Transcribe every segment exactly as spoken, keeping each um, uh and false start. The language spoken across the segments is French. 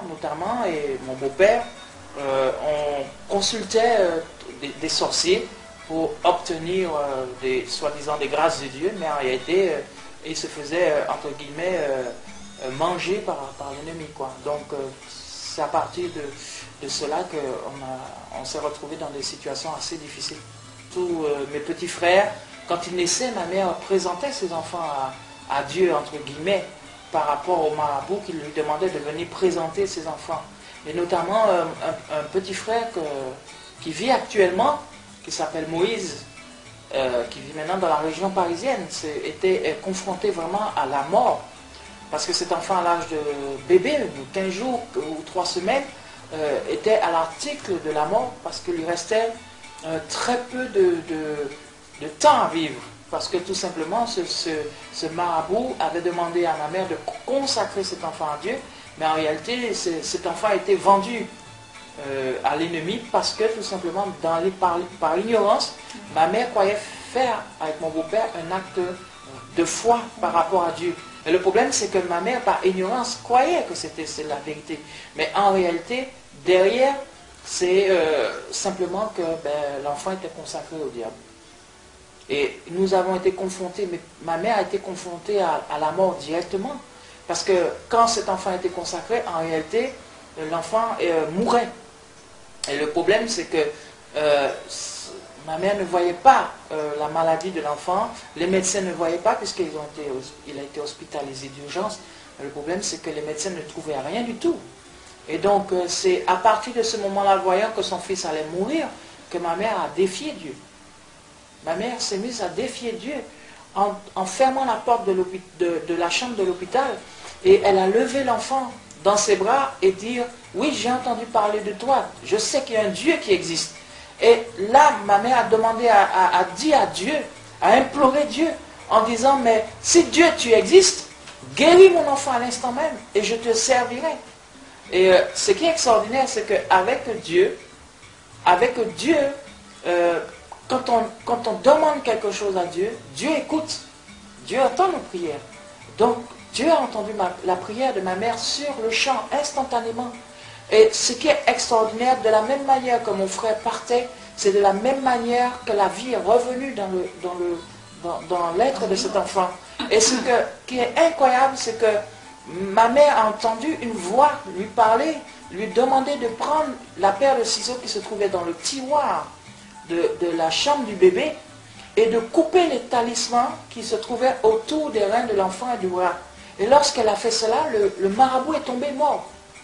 notamment, et mon beau-père, euh, on consultait euh, des, des sorciers pour obtenir euh, des soi-disant des grâces de Dieu, mais en réalité, euh, ils se faisaient, euh, entre guillemets, euh, euh, manger par, par l'ennemi, quoi. Donc, euh, c'est à partir de, de cela qu'on on s'est retrouvé dans des situations assez difficiles. Tous euh, mes petits frères, quand ils naissaient, ma mère présentait ses enfants à, à Dieu, entre guillemets, par rapport au marabout qui lui demandait de venir présenter ses enfants. Et notamment euh, un, un petit frère que, qui vit actuellement, qui s'appelle Moïse, euh, qui vit maintenant dans la région parisienne, était confronté vraiment à la mort. Parce que cet enfant à l'âge de bébé, de quinze jours ou trois semaines, euh, était à l'article de la mort parce qu'il lui restait euh, très peu de, de, de temps à vivre. Parce que tout simplement, ce, ce, ce marabout avait demandé à ma mère de consacrer cet enfant à Dieu, mais en réalité, cet enfant a été vendu euh, à l'ennemi parce que tout simplement, dans les, par, par ignorance, ma mère croyait faire avec mon beau-père un acte de foi par rapport à Dieu. Et le problème, c'est que ma mère, par ignorance, croyait que c'était la vérité. Mais en réalité, derrière, c'est euh, simplement que ben, l'enfant était consacré au diable. Et nous avons été confrontés, mais ma mère a été confrontée à, à la mort directement. Parce que quand cet enfant a été consacré, en réalité, l'enfant euh, mourait. Et le problème, c'est que euh, ma mère ne voyait pas euh, la maladie de l'enfant, les médecins ne voyaient pas puisqu'il a été hospitalisé d'urgence. Le problème, c'est que les médecins ne trouvaient rien du tout. Et donc, euh, c'est à partir de ce moment-là, voyant que son fils allait mourir, que ma mère a défié Dieu. Ma mère s'est mise à défier Dieu en, en fermant la porte de, de, de la chambre de l'hôpital, et elle a levé l'enfant dans ses bras et dire « Oui, j'ai entendu parler de toi, je sais qu'il y a un Dieu qui existe. » Et là, ma mère a demandé, à, à, à dire à Dieu, à implorer Dieu, en disant « Mais si Dieu, tu existes, guéris mon enfant à l'instant même, et je te servirai. » Et euh, ce qui est extraordinaire, c'est qu'avec Dieu, avec Dieu, euh, quand, on, quand on demande quelque chose à Dieu, Dieu écoute, Dieu entend nos prières. Donc, Dieu a entendu ma, la prière de ma mère sur le champ, instantanément. Et ce qui est extraordinaire, de la même manière que mon frère partait, c'est de la même manière que la vie est revenue dans le dans le dans, dans l'être de cet enfant. Et ce que, qui est incroyable, c'est que ma mère a entendu une voix lui parler, lui demander de prendre la paire de ciseaux qui se trouvait dans le tiroir de, de la chambre du bébé et de couper les talismans qui se trouvaient autour des reins de l'enfant et du bras. Et lorsqu'elle a fait cela, le, le marabout est tombé mort.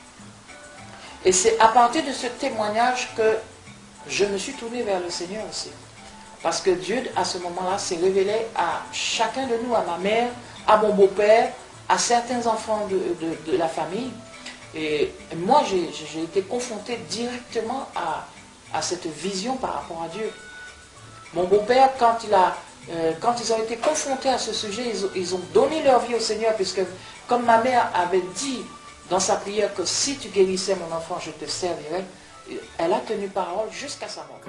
Et c'est à partir de ce témoignage que je me suis tourné vers le Seigneur aussi. Parce que Dieu, à ce moment-là, s'est révélé à chacun de nous, à ma mère, à mon beau-père, à certains enfants de, de, de la famille. Et moi, j'ai été confronté directement à, à cette vision par rapport à Dieu. Mon beau-père, quand, il a, euh, quand ils ont été confrontés à ce sujet, ils ont, ils ont donné leur vie au Seigneur, puisque comme ma mère avait dit dans sa prière que si tu guérissais mon enfant, je te servirais, elle a tenu parole jusqu'à sa mort.